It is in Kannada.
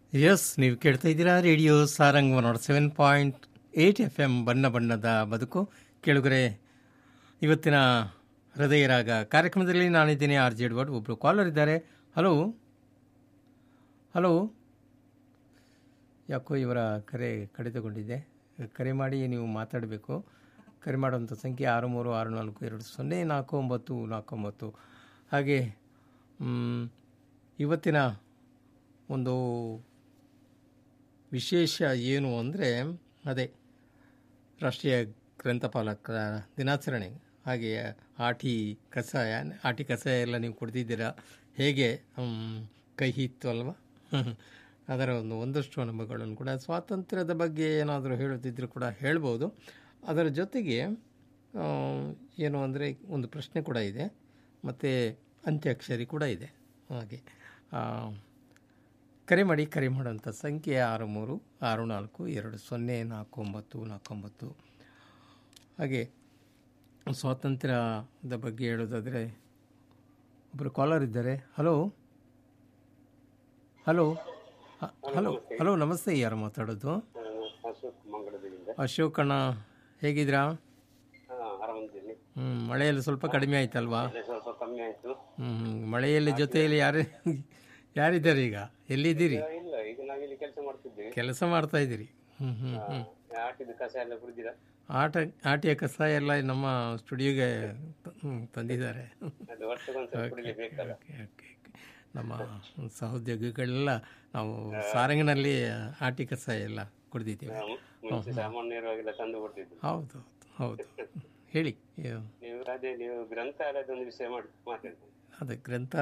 ಎಸ್, ನೀವು ಕೇಳ್ತಾ ಇದ್ದೀರಾ ರೇಡಿಯೋ ಸಾರಂಗ್ 107.8 FM ಬಣ್ಣ ಬಣ್ಣದ ಬದುಕು. ಕೇಳುಗರೆ, ಇವತ್ತಿನ ಹೃದಯ ರಾಗ ಕಾರ್ಯಕ್ರಮದಲ್ಲಿ ನಾನಿದ್ದೀನಿ ಆರ್ ಜೆ ಎಡ್ವರ್ಡ್. ಒಬ್ಬರು ಕಾಲರ್ ಇದ್ದಾರೆ. ಹಲೋ ಹಲೋ, ಯಾಕೋ ಇವರ ಕರೆ ಕಡಿತಗೊಂಡಿದೆ. ಕರೆ ಮಾಡಿ ನೀವು ಮಾತಾಡಬೇಕು. ಕರೆ ಮಾಡುವಂಥ ಸಂಖ್ಯೆ 6364204949. ಹಾಗೆ ಇವತ್ತಿನ ಒಂದು ವಿಶೇಷ ಏನು ಅಂದರೆ ಅದೇ ರಾಷ್ಟ್ರೀಯ ಗ್ರಂಥಪಾಲಕರ ದಿನಾಚರಣೆ. ಹಾಗೆ ಆಟಿ ಕಷಾಯ ಎಲ್ಲ ನೀವು ಕುಡಿದಿದ್ದೀರಾ? ಹೇಗೆ ಕಹಿ ಇತ್ತು ಅಲ್ವಾ? ಅದರ ಒಂದಷ್ಟು ಅನುಭವಗಳನ್ನು ಕೂಡ, ಸ್ವಾತಂತ್ರ್ಯದ ಬಗ್ಗೆ ಏನಾದರೂ ಹೇಳುತ್ತಿದ್ದರೂ ಕೂಡ ಹೇಳ್ಬೋದು. ಅದರ ಜೊತೆಗೆ ಏನು ಅಂದರೆ ಒಂದು ಪ್ರಶ್ನೆ ಕೂಡ ಇದೆ, ಮತ್ತು ಅಂತ್ಯಾಕ್ಷರಿ ಕೂಡ ಇದೆ. ಹಾಗೆ ಕರೆ ಮಾಡುವಂಥ ಸಂಖ್ಯೆ 6364204949. ಹಾಗೆ ಸ್ವಾತಂತ್ರ್ಯದ ಬಗ್ಗೆ ಹೇಳೋದಾದರೆ ಒಬ್ಬರು ಕಾಲರ್ ಇದ್ದಾರೆ. ಹಲೋ ಹಲೋ ಹಲೋ ಹಲೋ, ನಮಸ್ತೆ. ಯಾರು ಮಾತಾಡೋದು? ಅಶೋಕಣ್ಣ, ಹೇಗಿದ್ದೀರಾ? ಮಳೆಯಲ್ಲಿ ಸ್ವಲ್ಪ ಕಡಿಮೆ ಆಯ್ತಲ್ವಾ? ಮಳೆಯಲ್ಲಿ ಜೊತೆಯಲ್ಲಿ ಯಾರಿದ್ದಾರೆ ಈಗ? ಎಲ್ಲಿದ್ದೀರಿ? ಕೆಲಸ ಮಾಡ್ತಾ ಇದ್ದೀರಿ? ಆಟಿಯ ಕಷಾಯ ಎಲ್ಲ ನಮ್ಮ ಸ್ಟುಡಿಯೋಗೆ ತಂದಿದ್ದಾರೆ. ನಮ್ಮ ಸಹೋದ್ಯೋಗಿಗಳೆಲ್ಲ ನಾವು ಸಾರಂಗಿನಲ್ಲಿ ಆಟಿ ಕಷಾಯ ಎಲ್ಲ ಕುಡಿದಿದ್ದೀವಿ. ಹೌದು ಹೌದು, ಹೇಳಿ. ಗ್ರಂಥಾಲಯದ ಒಂದು ವಿಷಯ ಮಾತಾಡ್ತೀನಿ. ಅದೇ ಗ್ರಂಥ